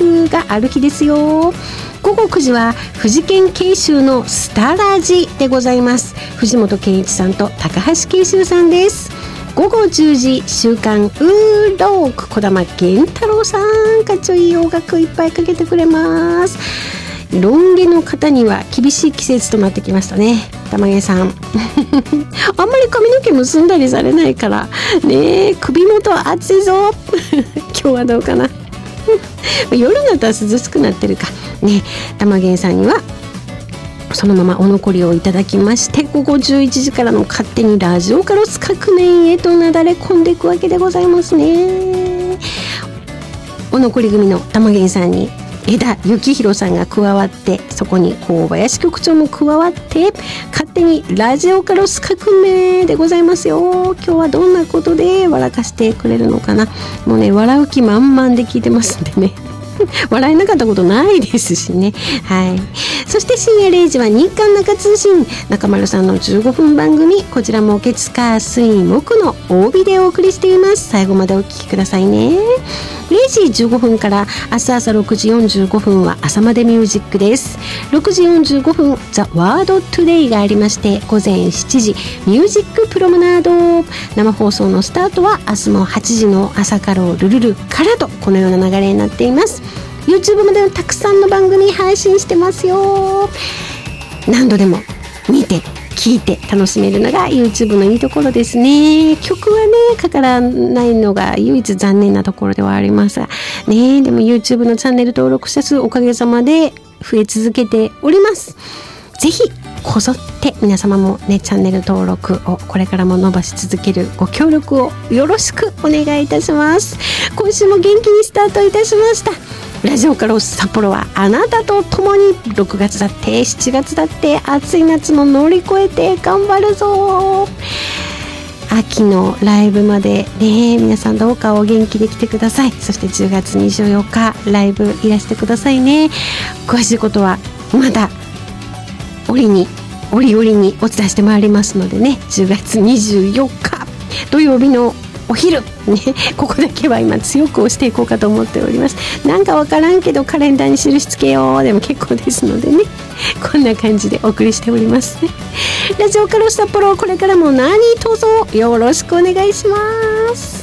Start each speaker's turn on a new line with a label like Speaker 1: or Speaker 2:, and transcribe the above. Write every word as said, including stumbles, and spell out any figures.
Speaker 1: フがある日ですよ。午後くじは富士県慶州のスタラジでございます。藤本健一さんと高橋慶州さんです。午後じゅうじ週刊ウーローク児玉源太郎さん、かっちょいい音楽いっぱいかけてくれます。ロン毛の方には厳しい季節となってきましたね。玉毛さんあんまり髪の毛結んだりされないからね、首元暑いぞ今日はどうかな夜になったら涼しくなってるかね。玉毛さんにはそのままお残りをいただきまして、午後じゅういちじからの勝手にラジオカロス革命へとなだれ込んでいくわけでございますね。お残り組の玉毛さんに枝幸宏さんが加わって、そこに小林局長も加わって、勝手にラジオカロス革命でございますよ。今日はどんなことで笑かしてくれるのかな。もうね、笑う気満々で聞いてますんでね笑えなかったことないですしね。はい。そして深夜れいじは日刊中通信、中丸さんのじゅうごふん番組、こちらも月火水木の帯でお送りしています。最後までお聞きくださいね。れいじじゅうごふんから明日朝ろくじよんじゅうごふんは朝までミュージックです。ろくじよんじゅうごふんザ・ワード・トゥデイがありまして、午前しちじミュージックプロムナード、生放送のスタートは明日もはちじの朝カロルルルからと、このような流れになっています。 YouTube までのたくさんの番組配信してますよ。何度でも見て聞いて楽しめるのが YouTube のいいところですね。曲はねかからないのが唯一残念なところではありますがね。でも YouTube のチャンネル登録者数おかげさまで増え続けております。ぜひこぞって皆様もね、チャンネル登録をこれからも伸ばし続けるご協力をよろしくお願いいたします。今週も元気にスタートいたしました。ラジオカロス札幌はあなたと共にろくがつだってしちがつだって暑い夏も乗り越えて頑張るぞ。秋のライブまでね、皆さんどうかお元気で来てください。そしてじゅうがつにじゅうよっかライブいらしてくださいね。詳しいことはまだ折に折々にお伝えしてまいりますのでね、じゅうがつにじゅうよっか土曜日のお昼ね、ここだけは今強く押していこうかと思っております。なんかわからんけどカレンダーに印つけようでも結構ですのでね、こんな感じでお送りしておりますね。ラジオカロス札幌、これからも何卒よろしくお願いします。